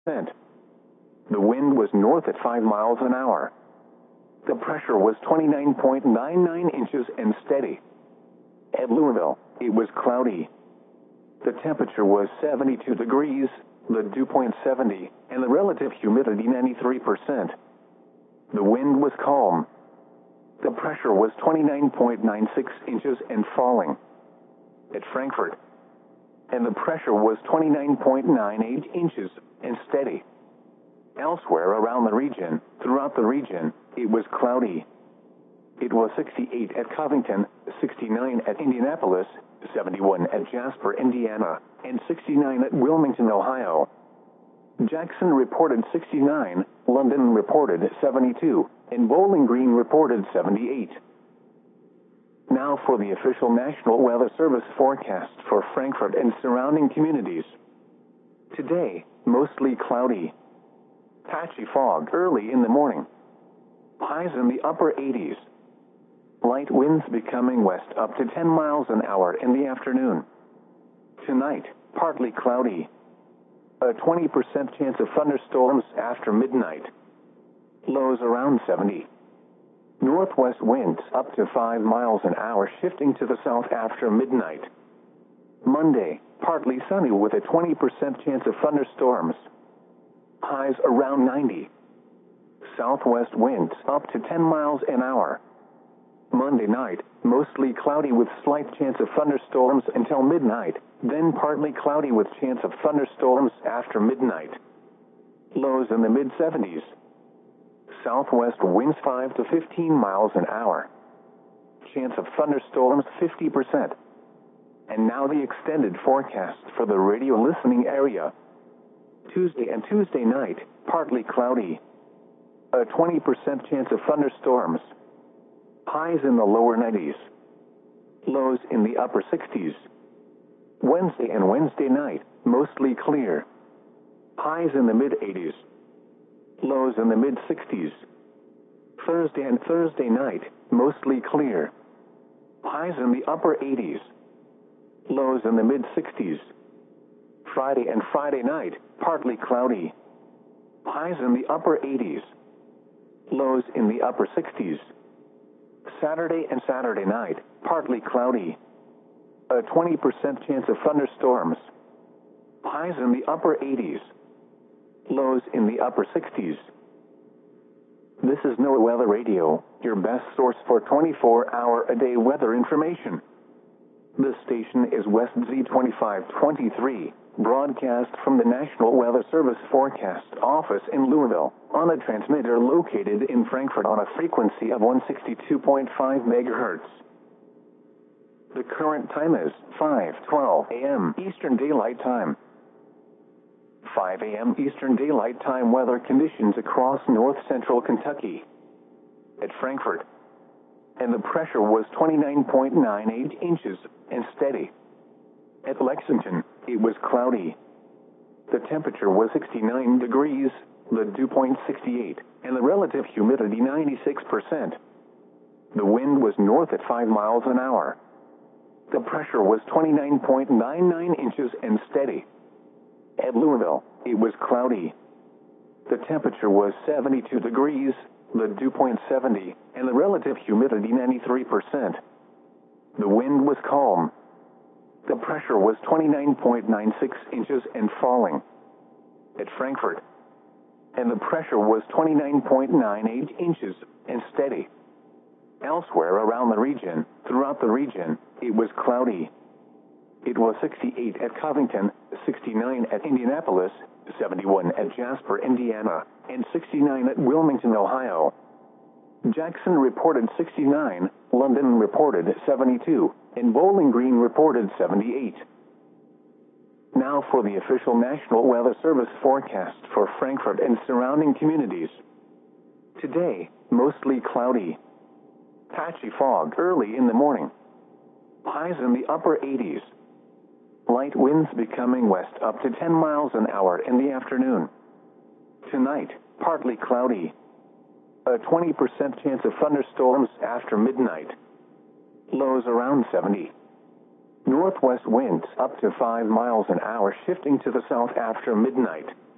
The wind was north at 5 miles an hour. The pressure was 29.99 inches and steady. At Louisville, it was cloudy. The temperature was 72 degrees, the dew point 70, and the relative humidity 93%. The wind was calm. The pressure was 29.96 inches and falling. At Frankfurt, and the pressure was 29.98 inches and steady. Elsewhere around the region, throughout the region, it was cloudy. It was 68 at Covington, 69 at Indianapolis, 71 at Jasper, Indiana, and 69 at Wilmington, Ohio. Jackson reported 69, London reported 72, and Bowling Green reported 78. Now for the official National Weather Service forecast for Frankfurt and surrounding communities. Today, mostly cloudy. Patchy fog early in the morning. Highs in the upper 80s. Light winds becoming west up to 10 miles an hour in the afternoon. Tonight, partly cloudy. A 20% chance of thunderstorms after midnight. Lows around 70. Northwest winds up to 5 miles an hour shifting to the south after midnight. Monday, partly sunny with a 20% chance of thunderstorms. Highs around 90. Southwest winds up to 10 miles an hour. Monday night, mostly cloudy with slight chance of thunderstorms until midnight, then partly cloudy with chance of thunderstorms after midnight. Lows in the mid-70s. Southwest winds 5 to 15 miles an hour. Chance of thunderstorms 50%. And now the extended forecast for the radio listening area. Tuesday and Tuesday night, partly cloudy. A 20% chance of thunderstorms. Highs in the lower 90s. Lows in the upper 60s. Wednesday and Wednesday night, mostly clear. Highs in the mid-80s. Lows in the mid-60s. Thursday and Thursday night, mostly clear. Highs in the upper 80s. Lows in the mid-60s. Friday and Friday night, partly cloudy. Highs in the upper 80s. Lows in the upper 60s. Saturday and Saturday night, partly cloudy. A 20% chance of thunderstorms. Highs in the upper 80s. Lows in the upper 60s. This is NOAA Weather Radio, your best source for 24-hour-a-day weather information. This station is West Z2523, broadcast from the National Weather Service Forecast Office in Louisville, on a transmitter located in Frankfurt on a frequency of 162.5 megahertz. The current time is 5:12 a.m. Eastern Daylight Time. 5 a.m. Eastern Daylight Time weather conditions across north-central Kentucky. At Frankfurt, and the pressure was 29.98 inches and steady. At Lexington, it was cloudy. The temperature was 69 degrees, the dew point 68, and the relative humidity 96%. The wind was north at 5 miles an hour. The pressure was 29.99 inches and steady. At Louisville, it was cloudy. The temperature was 72 degrees, the dew point 70, and the relative humidity 93%. The wind was calm. The pressure was 29.96 inches and falling. At Frankfurt, and the pressure was 29.98 inches and steady. Elsewhere around the region, throughout the region, it was cloudy. It was 68 at Covington, 69 at Indianapolis, 71 at Jasper, Indiana, and 69 at Wilmington, Ohio. Jackson reported 69, London reported 72, and Bowling Green reported 78. Now for the official National Weather Service forecast for Frankfurt and surrounding communities. Today, mostly cloudy. Patchy fog early in the morning. Highs in the upper 80s. Light winds becoming west up to 10 miles an hour in the afternoon. Tonight, partly cloudy. A 20% chance of thunderstorms after midnight. Lows around 70. Northwest winds up to 5 miles an hour shifting to the south after midnight.